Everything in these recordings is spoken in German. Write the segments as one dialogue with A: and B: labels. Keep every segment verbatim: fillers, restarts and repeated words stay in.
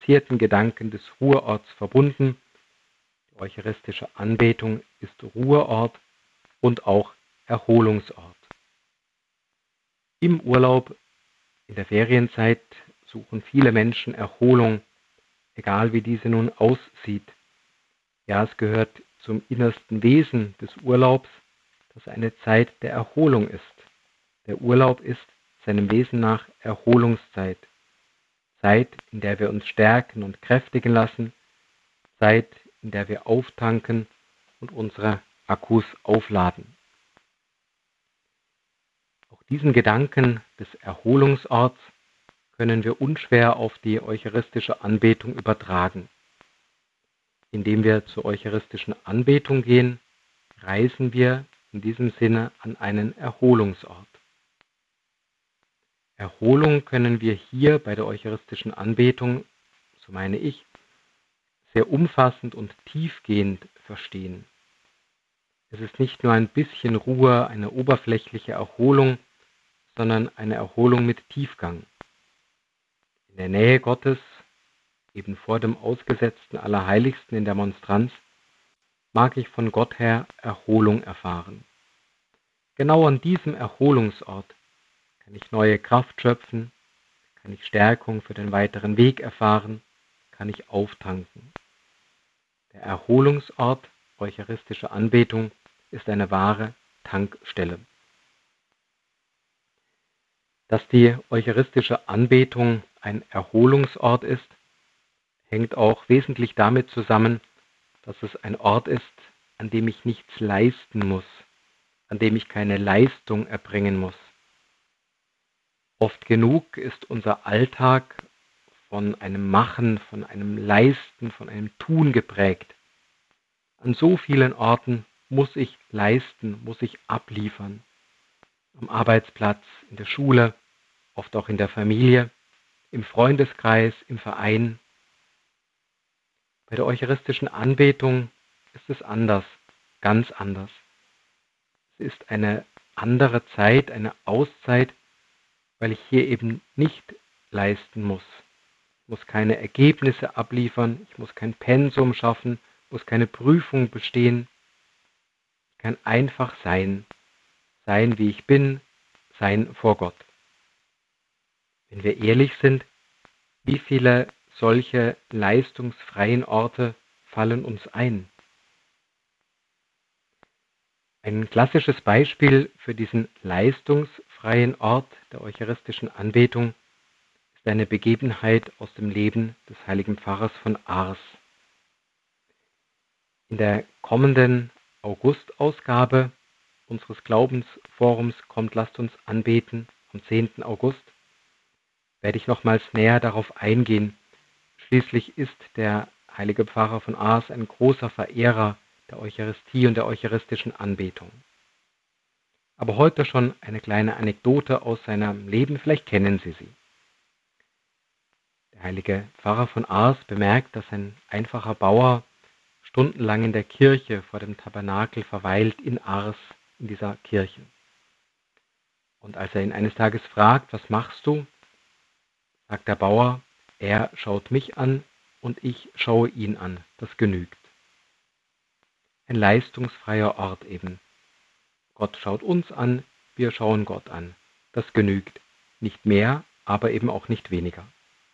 A: differenzierten Gedanken des Ruheorts verbunden. Die eucharistische Anbetung ist Ruheort und auch Erholungsort. Im Urlaub, in der Ferienzeit, suchen viele Menschen Erholung, egal wie diese nun aussieht. Ja, es gehört zum innersten Wesen des Urlaubs, dass eine Zeit der Erholung ist. Der Urlaub ist seinem Wesen nach Erholungszeit. Zeit, in der wir uns stärken und kräftigen lassen. Zeit, in der wir auftanken und unsere Akkus aufladen. Auch diesen Gedanken des Erholungsorts können wir unschwer auf die eucharistische Anbetung übertragen. Indem wir zur eucharistischen Anbetung gehen, reisen wir in diesem Sinne an einen Erholungsort. Erholung können wir hier bei der eucharistischen Anbetung, so meine ich, sehr umfassend und tiefgehend verstehen. Es ist nicht nur ein bisschen Ruhe, eine oberflächliche Erholung, sondern eine Erholung mit Tiefgang. In der Nähe Gottes, eben vor dem ausgesetzten Allerheiligsten in der Monstranz, mag ich von Gott her Erholung erfahren. Genau an diesem Erholungsort kann ich neue Kraft schöpfen, kann ich Stärkung für den weiteren Weg erfahren, kann ich auftanken. Der Erholungsort eucharistische Anbetung ist eine wahre Tankstelle. Dass die eucharistische Anbetung ein Erholungsort ist, hängt auch wesentlich damit zusammen, dass es ein Ort ist, an dem ich nichts leisten muss, an dem ich keine Leistung erbringen muss. Oft genug ist unser Alltag von einem Machen, von einem Leisten, von einem Tun geprägt. An so vielen Orten muss ich leisten, muss ich abliefern. Am Arbeitsplatz, in der Schule, oft auch in der Familie, im Freundeskreis, im Verein. Bei der eucharistischen Anbetung ist es anders, ganz anders. Es ist eine andere Zeit, eine Auszeit, weil ich hier eben nicht leisten muss. Ich muss keine Ergebnisse abliefern, ich muss kein Pensum schaffen, muss keine Prüfung bestehen. Ich kann einfach sein, sein wie ich bin, sein vor Gott. Wenn wir ehrlich sind, wie viele solche leistungsfreien Orte fallen uns ein? Ein klassisches Beispiel für diesen leistungsfreien Ort der eucharistischen Anbetung ist eine Begebenheit aus dem Leben des heiligen Pfarrers von Ars. In der kommenden August-Ausgabe unseres Glaubensforums Kommt, lasst uns anbeten am zehnten August werde ich nochmals näher darauf eingehen. Schließlich ist der heilige Pfarrer von Ars ein großer Verehrer der Eucharistie und der eucharistischen Anbetung. Aber heute schon eine kleine Anekdote aus seinem Leben, vielleicht kennen Sie sie. Der heilige Pfarrer von Ars bemerkt, dass ein einfacher Bauer stundenlang in der Kirche vor dem Tabernakel verweilt in Ars, in dieser Kirche. Und als er ihn eines Tages fragt, was machst du? Sagt der Bauer, er schaut mich an und ich schaue ihn an, das genügt. Ein leistungsfreier Ort eben. Gott schaut uns an, wir schauen Gott an, das genügt. Nicht mehr, aber eben auch nicht weniger.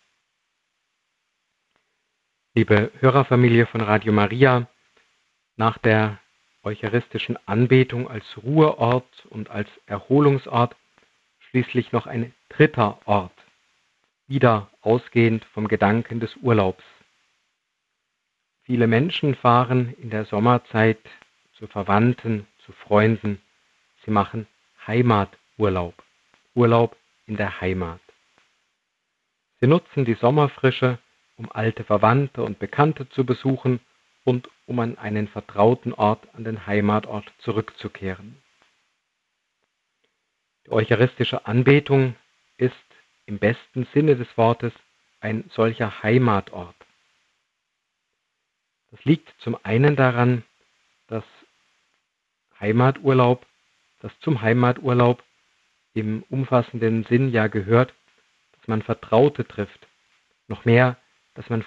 A: Liebe Hörerfamilie von Radio Maria, nach der eucharistischen Anbetung als Ruheort und als Erholungsort schließlich noch ein dritter Ort, wieder ausgehend vom Gedanken des Urlaubs. Viele Menschen fahren in der Sommerzeit zu Verwandten, zu Freunden. Sie machen Heimaturlaub, Urlaub in der Heimat. Sie nutzen die Sommerfrische, um alte Verwandte und Bekannte zu besuchen und um an einen vertrauten Ort, an den Heimatort zurückzukehren. Die eucharistische Anbetung ist im besten Sinne des Wortes ein solcher Heimatort. Das liegt zum einen daran, dass Heimaturlaub, dass zum Heimaturlaub im umfassenden Sinn ja gehört, dass man Vertraute trifft. Noch mehr, dass man